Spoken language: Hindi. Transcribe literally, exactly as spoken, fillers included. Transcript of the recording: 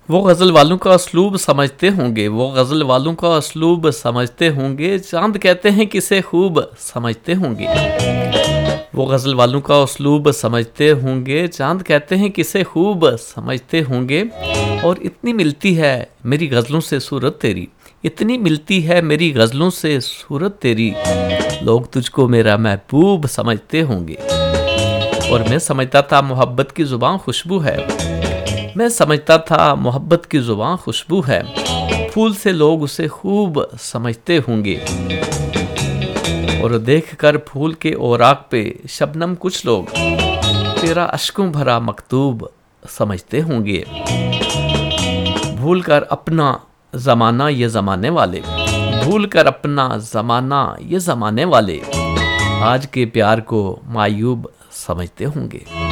वो गज़ल वालों का उसलूब समझते होंगे, वो गज़ल वालों का उसलूब समझते होंगे, चांद कहते हैं किसे खूब समझते होंगे। वो गज़ल वालों का उसलूब समझते होंगे, चांद कहते हैं किसे खूब समझते होंगे। और इतनी मिलती है मेरी गज़लों से सूरत तेरी, इतनी मिलती है मेरी गज़लों से सूरत तेरी, लोग तुझको मेरा महबूब समझते होंगे। और मैं समझता था मोहब्बत की ज़ुबान खुशबू है, मैं समझता था मोहब्बत की ज़ुबान खुशबू है, फूल से लोग उसे खूब समझते होंगे। और देखकर फूल के ओराक पे शबनम कुछ लोग तेरा अश्कों भरा मकतूब समझते होंगे। भूल कर अपना ज़माना ये ज़माने वाले, भूल कर अपना ज़माना ये ज़माने वाले, आज के प्यार को मायूब समझते होंगे।